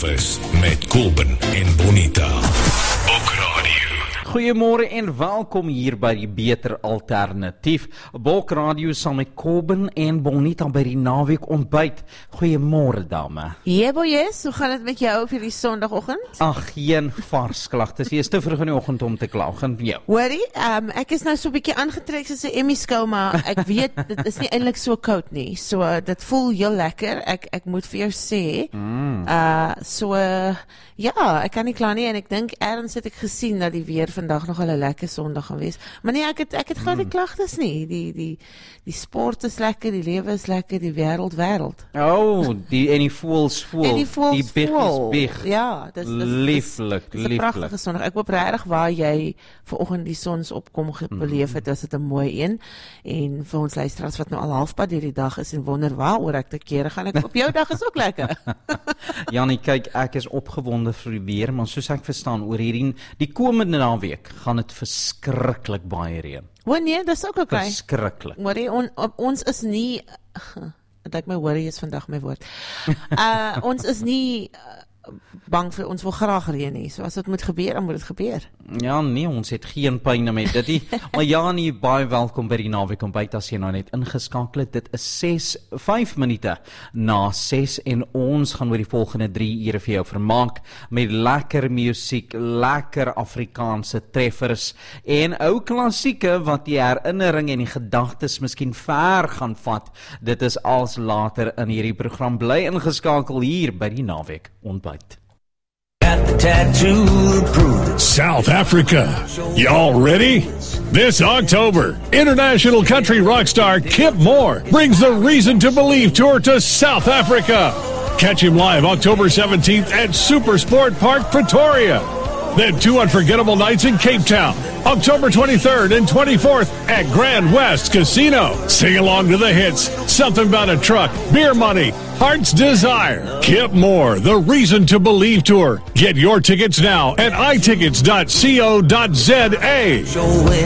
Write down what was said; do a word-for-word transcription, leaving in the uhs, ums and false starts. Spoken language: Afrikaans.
Breakfast met Kobben en Bonita. Ook Radio. Goeiemôre en welkom hier by die Beter Alternatief. Bok Radio saam met Kobben en Bonita by die naweek ontbyt. Goeiemôre dame. Ja, boys, hoe gaan dit met jou op hierdie Sondagoggend? Ag, geen vars klagtes. Jy is te vroeg in die oggend om te kla. Gaan jou. Hoorie, um, ek is nou so 'n bietjie aangetrek soos 'n Emmy skou, maar ek weet dit is nie eintlik so koud nie. So uh, dit voel heel lekker. Ek ek moet vir jou sê. Mm. Uh so uh, ja, ek kan nie kla nie en ek dink erns het ek gesien dat die weer vandag nog 'n lekker Sondag gaan wees. Maar nee, ek het ek het glad nie klagtes nie. Die die die sport is lekker, die lewe is lekker, die wêreld wêreld. Oh, die en die voels voel. En die voels die big voel. is big. Ja, dis dis lieflik, dis 'n pragtige Sondag. Ek hoop regtig waar jy vanoggend die sonsopkom beleef het, was dit 'n mooi een. En vir ons luisteraars wat nou al halfpad hierdie dag is en wonder waaroor ek te kere gaan, ek op jou dag is ook lekker. Janie, kyk, ek is opgewonde vir die weer, maar soos ek verstaan oor hierdie die komende naweek gaan dit verskriklik baie reën. O nee, dis ook oukei. Verskriklik. Worry, on, op, ons is nie ek dink my worry is vandag my woord. Uh ons is nie uh, bang vir ons wil graag reën nie. So as dit moet gebeur, dan moet dit gebeur. Ja, nee, ons het geen pyn met dit nie. Maar ja, nie baie welkom by die naweek ontbyt as jy nou net ingeskakel het. Dit is ses vyf minute na ses en ons gaan oor die volgende drie ure vir jou vermaak met lekker musiek, lekker Afrikaanse treffers en ou klassieke wat die herinnering en die gedagtes miskien ver gaan vat. Dit is als later in hierdie program. Bly ingeskakel hier by die naweek ontbyt. South Africa. Y'all ready? This October, international country rock star Kip Moore brings the Reason to Believe tour to South Africa. Catch him live October seventeenth at SuperSport Park, Pretoria. Then two unforgettable nights in Cape Town, October twenty-third and twenty-fourth at Grand West Casino. Sing along to the hits, Something About a Truck, Beer Money, Heart's Desire. Kip Moore, the Reason to Believe tour. Get your tickets now at i tickets dot co dot za.